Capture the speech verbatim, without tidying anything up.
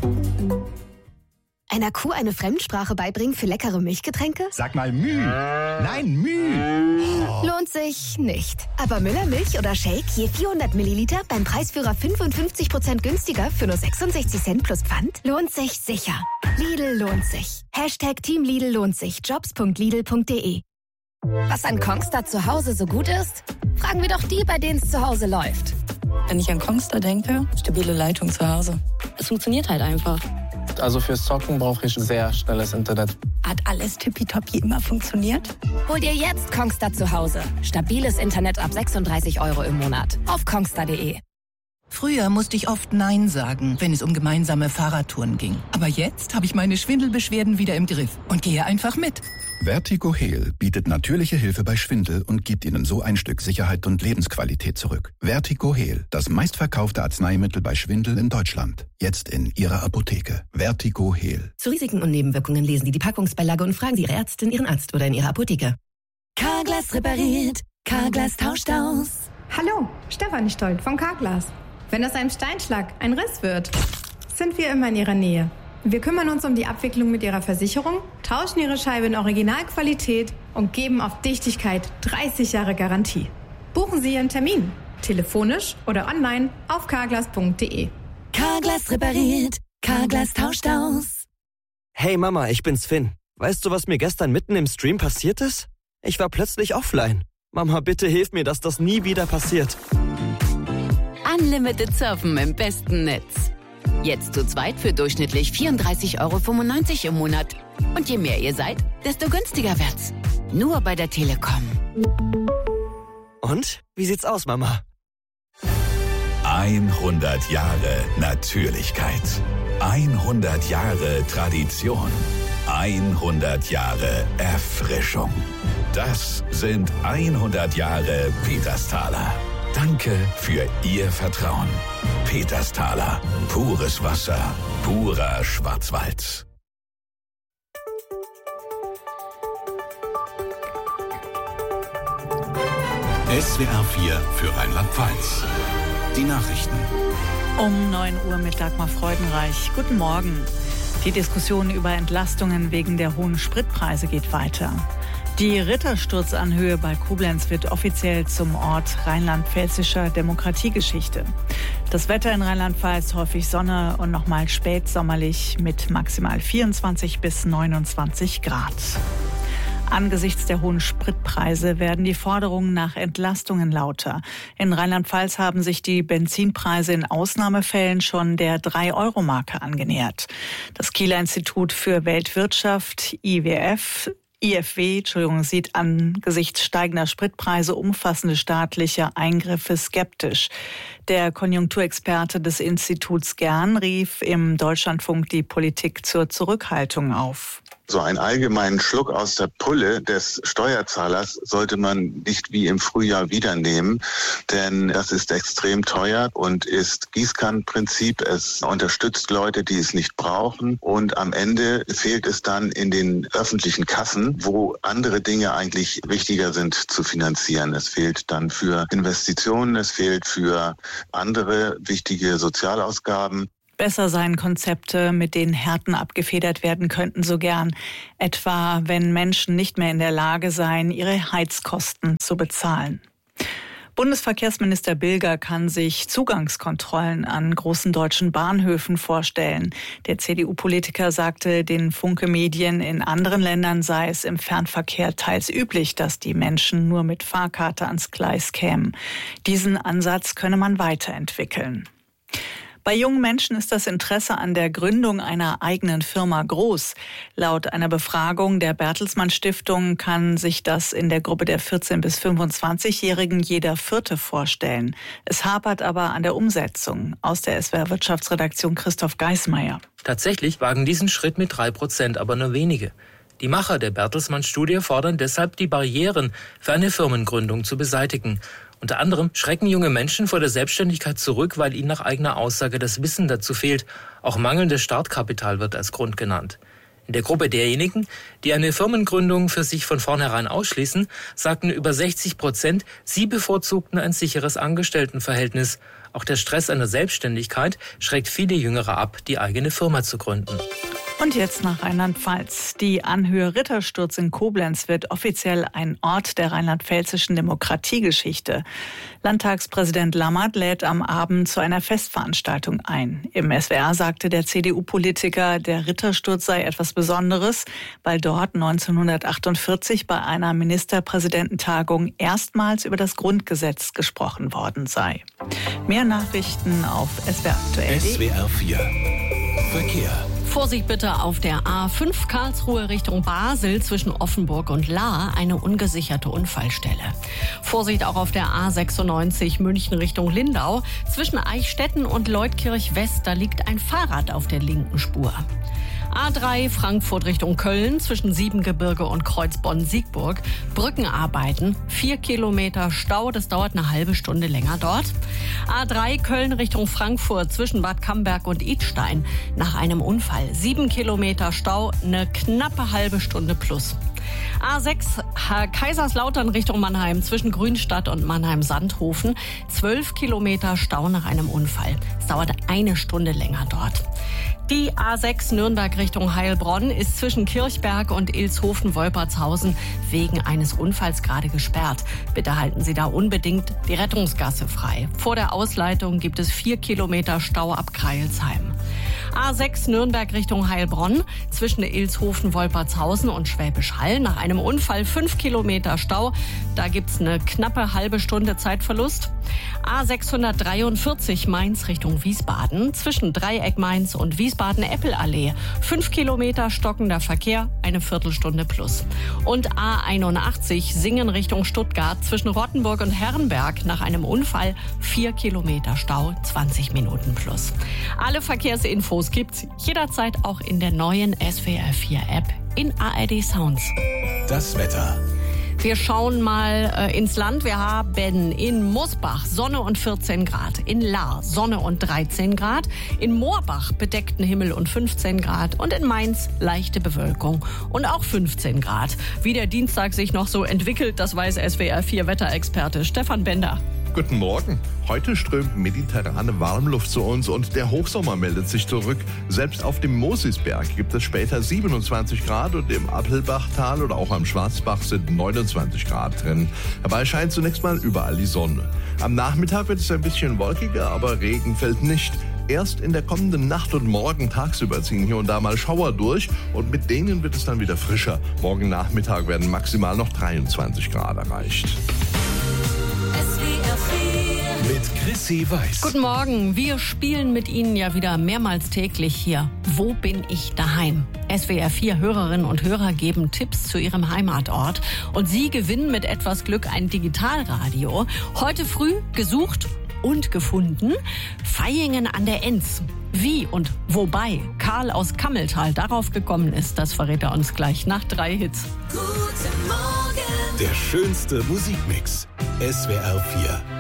Einer Kuh eine Fremdsprache beibringen für leckere Milchgetränke? Sag mal Müh. Nein, Müh. Oh. Lohnt sich nicht. Aber Müller Milch oder Shake je vierhundert Milliliter beim Preisführer fünfundfünfzig Prozent günstiger für nur sechsundsechzig Cent plus Pfand? Lohnt sich sicher. Lidl lohnt sich. Hashtag Team Lidl lohnt sich. jobs punkt lidl punkt de. Was an Kongstar zu Hause so gut ist? Fragen wir doch die, bei denen es zu Hause läuft. Wenn ich an Kongstar denke, stabile Leitung zu Hause. Es funktioniert halt einfach. Also fürs Zocken brauche ich sehr schnelles Internet. Hat alles tippitoppi immer funktioniert? Hol dir jetzt Kongstar zu Hause. Stabiles Internet ab sechsunddreißig Euro im Monat. Auf kongstar punkt de. Früher musste ich oft Nein sagen, wenn es um gemeinsame Fahrradtouren ging. Aber jetzt habe ich meine Schwindelbeschwerden wieder im Griff und gehe einfach mit. Vertigo Heal bietet natürliche Hilfe bei Schwindel und gibt Ihnen so ein Stück Sicherheit und Lebensqualität zurück. Vertigo Heal, das meistverkaufte Arzneimittel bei Schwindel in Deutschland. Jetzt in Ihrer Apotheke. Vertigo Heal. Zu Risiken und Nebenwirkungen lesen Sie die Packungsbeilage und fragen Sie Ihre Ärztin, Ihren Arzt oder in Ihrer Apotheke. Carglass repariert, Carglass tauscht aus. Hallo, Stefanie Stolt von Carglass. Wenn aus einem Steinschlag ein Riss wird, sind wir immer in Ihrer Nähe. Wir kümmern uns um die Abwicklung mit Ihrer Versicherung, tauschen Ihre Scheibe in Originalqualität und geben auf Dichtigkeit dreißig Jahre Garantie. Buchen Sie Ihren Termin, telefonisch oder online auf carglass punkt de. Carglass repariert, Carglass tauscht aus. Hey Mama, ich bin's Finn. Weißt du, was mir gestern mitten im Stream passiert ist? Ich war plötzlich offline. Mama, bitte hilf mir, dass das nie wieder passiert. Unlimited Surfen im besten Netz. Jetzt zu zweit für durchschnittlich vierunddreißig Euro fünfundneunzig im Monat. Und je mehr ihr seid, desto günstiger wird's. Nur bei der Telekom. Und? Wie sieht's aus, Mama? hundert Jahre Natürlichkeit. hundert Jahre Tradition. hundert Jahre Erfrischung. Das sind hundert Jahre Petersthaler. Danke für Ihr Vertrauen. Petersthaler. Pures Wasser. Purer Schwarzwald. S W R vier für Rheinland-Pfalz. Die Nachrichten. Um neun Uhr mit Dagmar Freudenreich. Guten Morgen. Die Diskussion über Entlastungen wegen der hohen Spritpreise geht weiter. Die Rittersturzanhöhe bei Koblenz wird offiziell zum Ort rheinland-pfälzischer Demokratiegeschichte. Das Wetter in Rheinland-Pfalz häufig Sonne und nochmal spätsommerlich mit maximal vierundzwanzig bis neunundzwanzig Grad. Angesichts der hohen Spritpreise werden die Forderungen nach Entlastungen lauter. In Rheinland-Pfalz haben sich die Benzinpreise in Ausnahmefällen schon der drei Euro Marke angenähert. Das Kieler Institut für Weltwirtschaft, I W F, I F W, Entschuldigung, sieht angesichts steigender Spritpreise umfassende staatliche Eingriffe skeptisch. Der Konjunkturexperte des Instituts Gern rief im Deutschlandfunk die Politik zur Zurückhaltung auf. So einen allgemeinen Schluck aus der Pulle des Steuerzahlers sollte man nicht wie im Frühjahr wieder nehmen, denn das ist extrem teuer und ist Gießkannenprinzip. Es unterstützt Leute, die es nicht brauchen, und am Ende fehlt es dann in den öffentlichen Kassen, wo andere Dinge eigentlich wichtiger sind zu finanzieren. Es fehlt dann für Investitionen, es fehlt für andere wichtige Sozialausgaben. Besser seien Konzepte, mit denen Härten abgefedert werden könnten, so gern. Etwa, wenn Menschen nicht mehr in der Lage seien, ihre Heizkosten zu bezahlen. Bundesverkehrsminister Bilger kann sich Zugangskontrollen an großen deutschen Bahnhöfen vorstellen. Der C D U-Politiker sagte den Funke-Medien, in anderen Ländern sei es im Fernverkehr teils üblich, dass die Menschen nur mit Fahrkarte ans Gleis kämen. Diesen Ansatz könne man weiterentwickeln. Bei jungen Menschen ist das Interesse an der Gründung einer eigenen Firma groß. Laut einer Befragung der Bertelsmann Stiftung kann sich das in der Gruppe der vierzehn- bis fünfundzwanzigjährigen jeder Vierte vorstellen. Es hapert aber an der Umsetzung. Aus der S W R Wirtschaftsredaktion Christoph Geismeier. Tatsächlich wagen diesen Schritt mit drei Prozent, aber nur wenige. Die Macher der Bertelsmann-Studie fordern deshalb, die Barrieren für eine Firmengründung zu beseitigen. Unter anderem schrecken junge Menschen vor der Selbstständigkeit zurück, weil ihnen nach eigener Aussage das Wissen dazu fehlt. Auch mangelndes Startkapital wird als Grund genannt. In der Gruppe derjenigen, die eine Firmengründung für sich von vornherein ausschließen, sagten über sechzig Prozent, sie bevorzugten ein sicheres Angestelltenverhältnis. Auch der Stress einer Selbstständigkeit schreckt viele Jüngere ab, die eigene Firma zu gründen. Und jetzt nach Rheinland-Pfalz. Die Anhöhe Rittersturz in Koblenz wird offiziell ein Ort der rheinland-pfälzischen Demokratiegeschichte. Landtagspräsident Lammert lädt am Abend zu einer Festveranstaltung ein. Im S W R sagte der C D U-Politiker, der Rittersturz sei etwas Besonderes, weil dort neunzehnhundertachtundvierzig bei einer Ministerpräsidententagung erstmals über das Grundgesetz gesprochen worden sei. Mehr Nachrichten auf S W R aktuell. S W R vier Verkehr. Vorsicht bitte auf der A fünf Karlsruhe Richtung Basel zwischen Offenburg und Lahr, eine ungesicherte Unfallstelle. Vorsicht auch auf der A sechsundneunzig München Richtung Lindau. Zwischen Eichstätten und Leutkirch West, da liegt ein Fahrrad auf der linken Spur. A drei Frankfurt Richtung Köln zwischen Siebengebirge und Kreuzbonn-Siegburg. Brückenarbeiten, vier Kilometer Stau, das dauert eine halbe Stunde länger dort. A drei Köln Richtung Frankfurt zwischen Bad Camberg und Idstein. Nach einem Unfall sieben Kilometer Stau, eine knappe halbe Stunde plus. A sechs Kaiserslautern Richtung Mannheim zwischen Grünstadt und Mannheim-Sandhofen. zwölf Kilometer Stau nach einem Unfall. Es dauert eine Stunde länger dort. Die A sechs Nürnberg Richtung Heilbronn ist zwischen Kirchberg und Ilshofen-Wolpertshausen wegen eines Unfalls gerade gesperrt. Bitte halten Sie da unbedingt die Rettungsgasse frei. Vor der Ausleitung gibt es vier Kilometer Stau ab Kreilsheim. A sechs Nürnberg Richtung Heilbronn zwischen Ilshofen-Wolpertshausen und Schwäbisch Hall. Nach einem Unfall fünf Kilometer Stau. Da gibt's eine knappe halbe Stunde Zeitverlust. A sechshundertdreiundvierzig Mainz Richtung Wiesbaden zwischen Dreieck Mainz und Wiesbaden-Eppel-Allee. fünf Kilometer stockender Verkehr, eine Viertelstunde plus. Und A einundachtzig Singen Richtung Stuttgart zwischen Rottenburg und Herrenberg. Nach einem Unfall vier Kilometer Stau, zwanzig Minuten plus. Alle Verkehrsinfos gibt's jederzeit auch in der neuen S W R vier App in A R D Sounds. Das Wetter. Wir schauen mal äh, ins Land. Wir haben in Mosbach Sonne und vierzehn Grad, in Lahr Sonne und dreizehn Grad, in Moorbach bedeckten Himmel und fünfzehn Grad und in Mainz leichte Bewölkung und auch fünfzehn Grad. Wie der Dienstag sich noch so entwickelt, das weiß S W R vier Wetterexperte Stefan Bender. Guten Morgen. Heute strömt mediterrane Warmluft zu uns und der Hochsommer meldet sich zurück. Selbst auf dem Mosisberg gibt es später siebenundzwanzig Grad und im Appelbachtal oder auch am Schwarzbach sind neunundzwanzig Grad drin. Dabei scheint zunächst mal überall die Sonne. Am Nachmittag wird es ein bisschen wolkiger, aber Regen fällt nicht. Erst in der kommenden Nacht und morgen tagsüber ziehen hier und da mal Schauer durch und mit denen wird es dann wieder frischer. Morgen Nachmittag werden maximal noch dreiundzwanzig Grad erreicht. Mit Chrissy Weiß. Guten Morgen. Wir spielen mit Ihnen ja wieder mehrmals täglich hier. Wo bin ich daheim? S W R vier Hörerinnen und Hörer geben Tipps zu ihrem Heimatort. Und Sie gewinnen mit etwas Glück ein Digitalradio. Heute früh gesucht und gefunden. Vaihingen an der Enz. Wie und wobei Karl aus Kammeltal darauf gekommen ist, das verrät er uns gleich nach drei Hits. Guten Morgen. Der schönste Musikmix. S W R vier.